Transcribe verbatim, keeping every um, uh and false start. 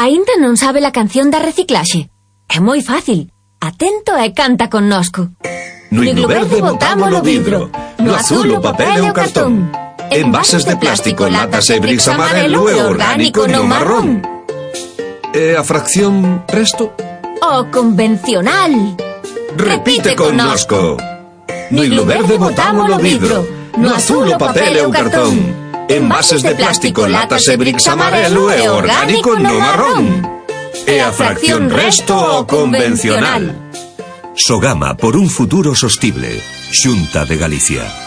Aínda non sabe a canción da reciclaxe? É moi fácil. Atento e canta connosco. No himno verde botámolo vidro, no azul o papel e o cartón. Envases de plástico, latas e bricks amarelo e orgánico no marrón. E a fracción resto? O convencional. Repite connosco. No himno verde botámolo vidro, no azul o papel e o cartón. Envases de plástico, latas e bricks amarelo e orgánico no marrón. E a fracción resto o convencional. Sogama por un futuro sostible. Xunta de Galicia.